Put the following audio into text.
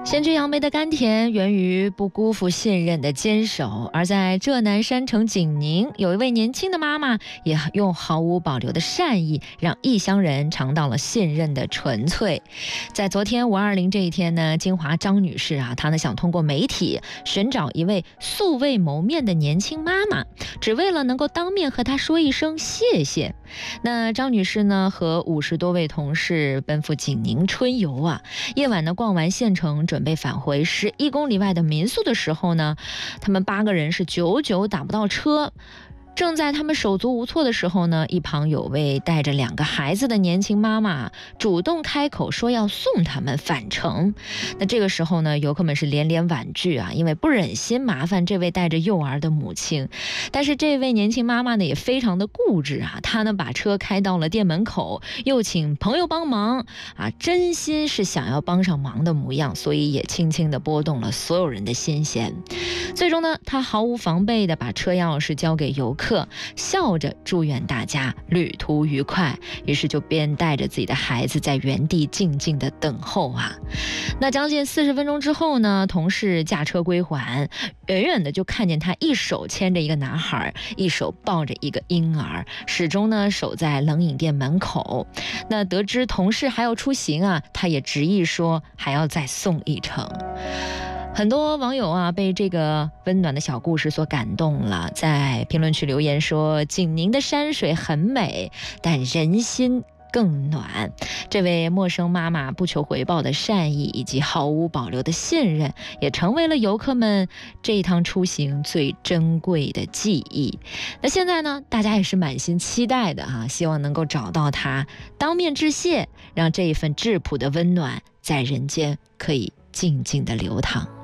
先知杨梅的甘甜源于不辜负信任的坚守，而在浙南山城景宁，有一位年轻的妈妈也用毫无保留的善意，让异乡人尝到了信任的纯粹。在昨天520这一天呢，金华张女士她呢想通过媒体寻找一位素未谋面的年轻妈妈，只为了能够当面和她说一声谢谢。那张女士呢和50多位同事奔赴景宁春游夜晚呢逛完县城，准备返回11公里外的民宿的时候呢，他们8个人是久久打不到车。正在他们手足无措的时候呢，一旁有位带着2个孩子的年轻妈妈主动开口说要送他们返程。那这个时候呢，游客们是连连婉拒因为不忍心麻烦这位带着幼儿的母亲。但是这位年轻妈妈呢也非常的固执她呢把车开到了店门口，又请朋友帮忙真心是想要帮上忙的模样，所以也轻轻的拨动了所有人的心弦。最终呢，她毫无防备的把车钥匙交给游客，笑着祝愿大家旅途愉快，于是就便带着自己的孩子在原地静静的等候那将近40分钟之后呢，同事驾车归还，远远的就看见他一手牵着一个男孩，一手抱着一个婴儿，始终呢守在冷饮店门口。那得知同事还要出行他也执意说还要再送一程。很多网友被这个温暖的小故事所感动了，在评论区留言说，景宁的山水很美，但人心更暖。这位陌生妈妈不求回报的善意以及毫无保留的信任，也成为了游客们这一趟出行最珍贵的记忆。那现在呢，大家也是满心期待的希望能够找到她，当面致谢，让这一份质朴的温暖在人间可以静静的流淌。